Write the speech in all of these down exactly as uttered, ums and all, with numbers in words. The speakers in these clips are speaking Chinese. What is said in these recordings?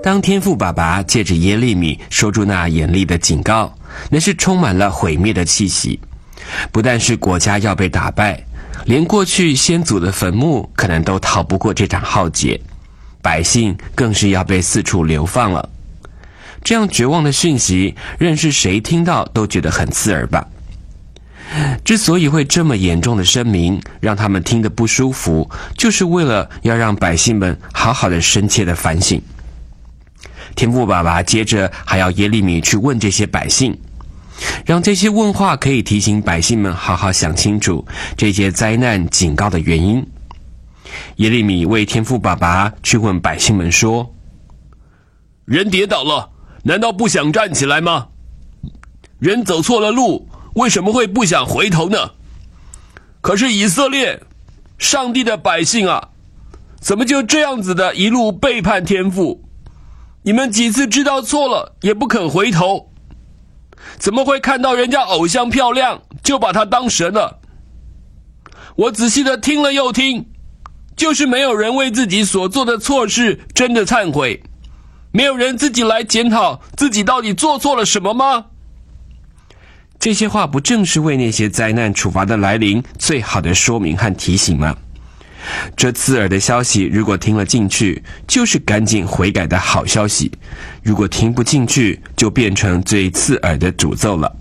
当天父爸爸借着耶利米说出那严厉的警告，那是充满了毁灭的气息。不但是国家要被打败，连过去先祖的坟墓可能都逃不过这场浩劫，百姓更是要被四处流放了。这样绝望的讯息，任是谁听到都觉得很刺耳吧。之所以会这么严重的声明，让他们听得不舒服，就是为了要让百姓们好好的深切的反省。天父爸爸接着还要耶利米去问这些百姓，让这些问话可以提醒百姓们好好想清楚这些灾难警告的原因。耶利米为天父爸爸去问百姓们说：人跌倒了，难道不想站起来吗？人走错了路，为什么会不想回头呢？可是以色列，上帝的百姓啊，怎么就这样子的一路背叛天父？你们几次知道错了也不肯回头，怎么会看到人家偶像漂亮就把他当神了？我仔细的听了又听，就是没有人为自己所做的错事真的忏悔，没有人自己来检讨自己到底做错了什么吗？这些话不正是为那些灾难处罚的来临最好的说明和提醒吗？这刺耳的消息如果听了进去，就是赶紧悔改的好消息；如果听不进去，就变成最刺耳的诅咒了。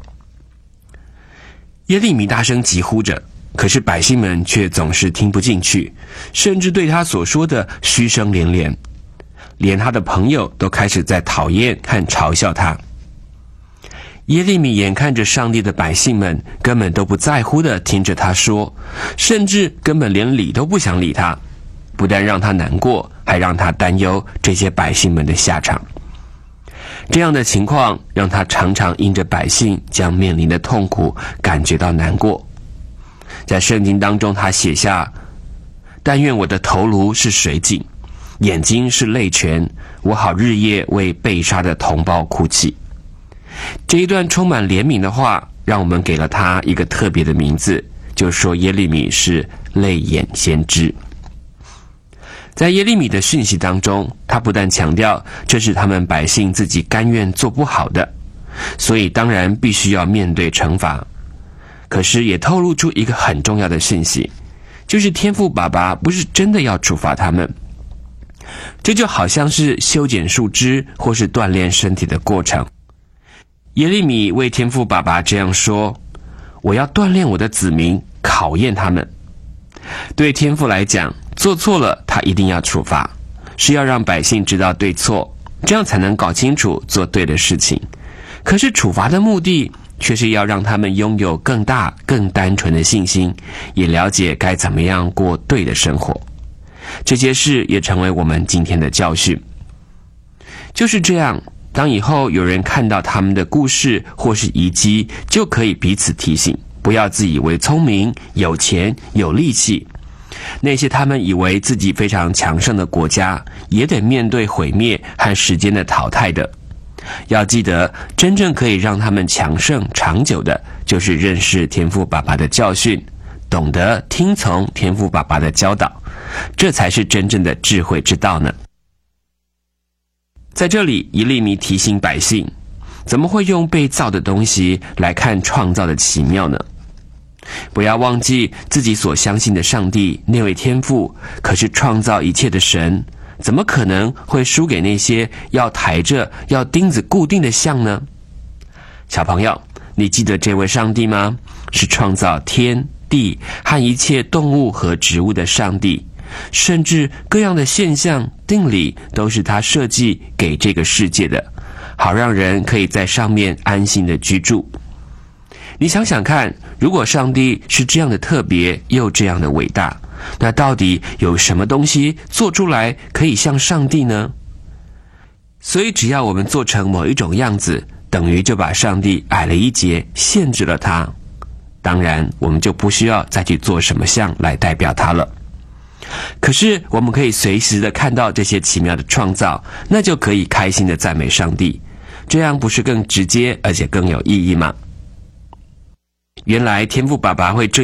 耶利米大声疾呼着，可是百姓们却总是听不进去，甚至对他所说的嘘声连连，连他的朋友都开始在讨厌和嘲笑他。耶利米眼看着上帝的百姓们根本都不在乎的听着他说，甚至根本连理都不想理他，不但让他难过，还让他担忧这些百姓们的下场。这样的情况让他常常因着百姓将面临的痛苦感觉到难过。在圣经当中他写下：但愿我的头颅是水井，眼睛是泪泉，我好日夜为被杀的同胞哭泣。这一段充满怜悯的话，让我们给了他一个特别的名字，就说耶利米是泪眼先知。在耶利米的讯息当中，他不但强调这是他们百姓自己甘愿做不好的，所以当然必须要面对惩罚，可是也透露出一个很重要的讯息，就是天父爸爸不是真的要处罚他们。这就好像是修剪树枝或是锻炼身体的过程。耶利米为天父爸爸这样说：我要锻炼我的子民，考验他们。对天父来讲，做错了他一定要处罚，是要让百姓知道对错，这样才能搞清楚做对的事情。可是处罚的目的却是要让他们拥有更大更单纯的信心，也了解该怎么样过对的生活。这些事也成为我们今天的教训。就是这样，当以后有人看到他们的故事或是遗迹，就可以彼此提醒，不要自以为聪明、有钱、有力气。那些他们以为自己非常强盛的国家，也得面对毁灭和时间的淘汰的。要记得，真正可以让他们强盛长久的，就是认识天父爸爸的教训，懂得听从天父爸爸的教导，这才是真正的智慧之道呢。在这里，耶利米提醒百姓，怎么会用被造的东西来看创造的奇妙呢？不要忘记自己所相信的上帝，那位天父可是创造一切的神，怎么可能会输给那些要抬着要钉子固定的像呢？小朋友，你记得这位上帝吗？是创造天地和一切动物和植物的上帝，甚至各样的现象定理都是他设计给这个世界的，好让人可以在上面安心的居住。你想想看，如果上帝是这样的特别又这样的伟大，那到底有什么东西做出来可以像上帝呢？所以只要我们做成某一种样子，等于就把上帝矮了一截，限制了他。当然我们就不需要再去做什么像来代表他了。可是我们可以随时的看到这些奇妙的创造，那就可以开心的赞美上帝，这样不是更直接而且更有意义吗？原来天父爸爸会这